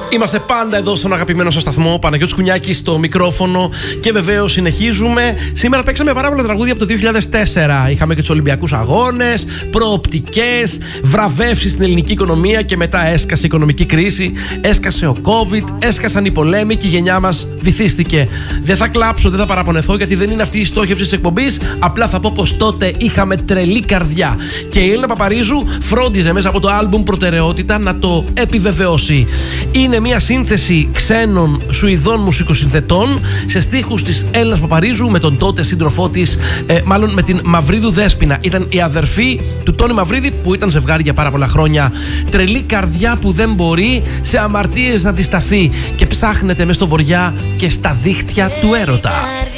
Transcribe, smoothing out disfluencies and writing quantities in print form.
Είμαστε πάντα εδώ στον αγαπημένο σας σταθμό. Παναγιώτης Κουνιάκης στο μικρόφωνο. Και βεβαίως συνεχίζουμε. Σήμερα παίξαμε πάρα πολλά τραγούδια από το 2004. Είχαμε και τους Ολυμπιακούς Αγώνες, προοπτικές, βραβεύσεις στην ελληνική οικονομία. Και μετά έσκασε η οικονομική κρίση, έσκασε ο COVID, έσκασαν οι πολέμοι και η γενιά μας βυθίστηκε. Δεν θα κλάψω, δεν θα παραπονεθώ, γιατί δεν είναι αυτή η στόχευση της εκπομπής. Απλά θα πω πως τότε είχαμε τρελή καρδιά. Και η Έλληνα Παπαρίζου φρόντιζε μέσα από το άλμπουμ Προτεραιότητα να το επιβεβαιώσει. Είναι μια σύνθεση ξένων Σουηδών μουσικοσυνθετών σε στίχους της Έλληνας Παπαρίζου με τον τότε σύντροφό της, μάλλον με την Μαυρίδου Δέσποινα. Ήταν η αδερφή του Τόνι Μαυρίδη, που ήταν ζευγάρι για πάρα πολλά χρόνια. Τρελή καρδιά που δεν μπορεί σε αμαρτίες να τη σταθεί και ψάχνεται μες στο βοριά και στα δίχτυα του έρωτα.